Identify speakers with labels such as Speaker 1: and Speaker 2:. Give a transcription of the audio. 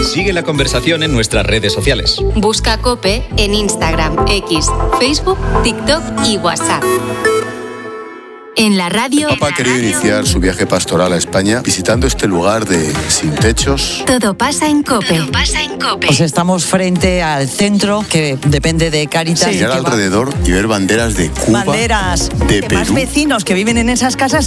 Speaker 1: Sigue la conversación en nuestras redes sociales.
Speaker 2: Busca COPE en Instagram, X, Facebook, TikTok y WhatsApp. En la radio...
Speaker 3: El Papa ha querido iniciar su viaje pastoral a España visitando este lugar de sin techos.
Speaker 2: Todo pasa en COPE. Todo pasa en COPE.
Speaker 4: Pues estamos frente al centro que depende de Cáritas.
Speaker 3: Mirar alrededor y ver banderas de Cuba,
Speaker 4: banderas
Speaker 3: de Perú.
Speaker 4: Más vecinos que viven en esas casas